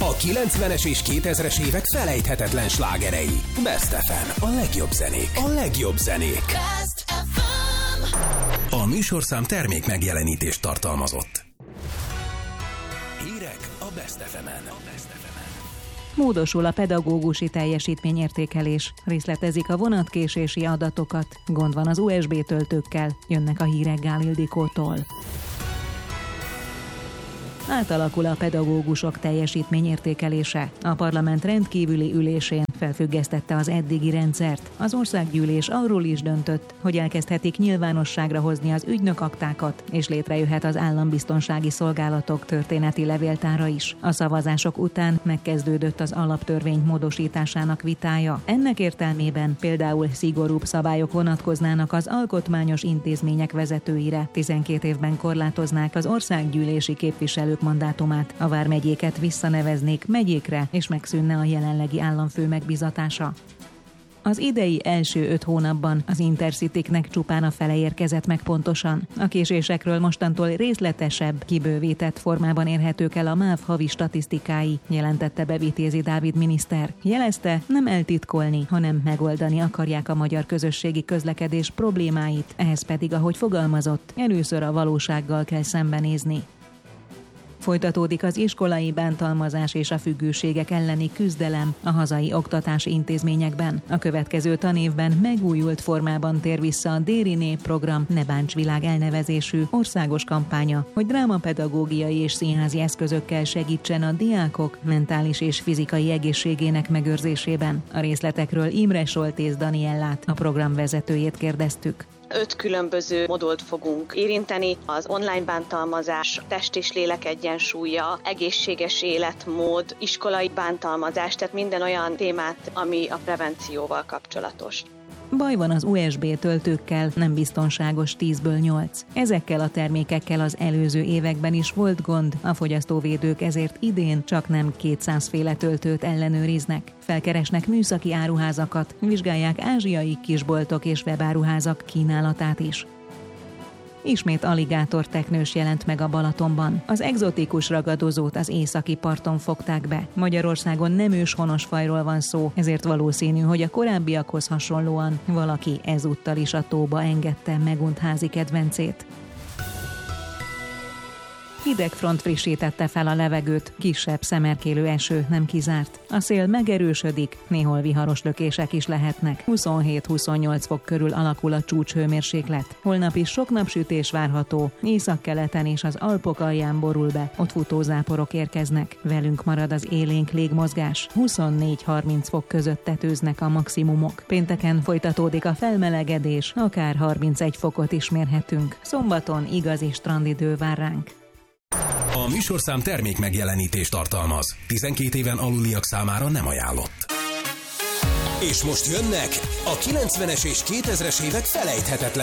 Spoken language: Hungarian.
A 90-es és 2000-es évek felejthetetlen slágerei. Best FM. A legjobb zenék. A legjobb zenék. Best FM. A műsorszám termék megjelenítést tartalmazott. Hírek a Best FM-en. Módosul a pedagógusi teljesítményértékelés. Részletezik a vonatkésési adatokat. Gond van az USB töltőkkel. Jönnek a hírek Gál Ildikótól. Átalakul a pedagógusok teljesítményértékelése. A parlament rendkívüli ülésén felfüggesztette az eddigi rendszert. Az országgyűlés arról is döntött, hogy elkezdhetik nyilvánosságra hozni az ügynökaktákat, és létrejöhet az állambiztonsági szolgálatok történeti levéltára is. A szavazások után megkezdődött az alaptörvény módosításának vitája. Ennek értelmében például szigorúbb szabályok vonatkoznának az alkotmányos intézmények vezetőire. 12 évben korlátoznák az országgyűlési képviselők mandátumát, a vármegyéket visszaneveznék megyékre, és megszűnne a jelenlegi államfő megbizatása. Az idei első 5 hónapban az Intercityknek csupán a fele érkezett meg pontosan. A késésekről mostantól részletesebb, kibővített formában érhetők el a MÁV havi statisztikái, jelentette be Vitézi Dávid miniszter. Jelezte, nem eltitkolni, hanem megoldani akarják a magyar közösségi közlekedés problémáit, ehhez pedig, ahogy fogalmazott, először a valósággal kell szembenézni. Folytatódik az iskolai bántalmazás és a függőségek elleni küzdelem a hazai oktatási intézményekben. A következő tanévben megújult formában tér vissza a Déri Nép program Ne Bánts Világ elnevezésű országos kampánya, hogy drámapedagógiai és színházi eszközökkel segítsen a diákok mentális és fizikai egészségének megőrzésében. A részletekről Imre Soltész Daniellát, a program vezetőjét kérdeztük. 5 különböző modult fogunk érinteni, az online bántalmazás, test és lélek egyensúlya, egészséges életmód, iskolai bántalmazás, tehát minden olyan témát, ami a prevencióval kapcsolatos. Baj van az USB töltőkkel, nem biztonságos 10-ből 8. Ezekkel a termékekkel az előző években is volt gond, a fogyasztóvédők ezért idén csak nem 200 féle töltőt ellenőriznek. Felkeresnek műszaki áruházakat, vizsgálják ázsiai kisboltok és webáruházak kínálatát is. Ismét aligátor teknős jelent meg a Balatonban. Az egzotikus ragadozót az északi parton fogták be. Magyarországon nem őshonos fajról van szó, ezért valószínű, hogy a korábbiakhoz hasonlóan valaki ezúttal is a tóba engedte megunt házi kedvencét. Hideg front frissítette fel a levegőt, kisebb szemerkélő eső nem kizárt. A szél megerősödik, néhol viharos lökések is lehetnek. 27-28 fok körül alakul a csúcshőmérséklet. Holnap is sok napsütés várható, északkeleten és az Alpok alján borul be, ott futózáporok érkeznek. Velünk marad az élénk légmozgás. 24-30 fok között tetőznek a maximumok. Pénteken folytatódik a felmelegedés, akár 31 fokot is mérhetünk. Szombaton igazi strandidő vár ránk. A műsorszám termék megjelenítést tartalmaz. 12 éven aluliak számára nem ajánlott. És most jönnek a 90-es és 2000-es évek felejthetetlen